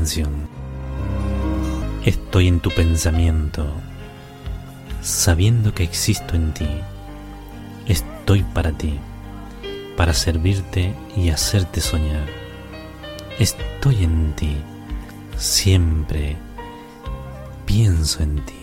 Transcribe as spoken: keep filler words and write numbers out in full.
canción. Estoy en tu pensamiento, sabiendo que existo en ti. Estoy para ti, para servirte y hacerte soñar. Estoy en ti, siempre pienso en ti.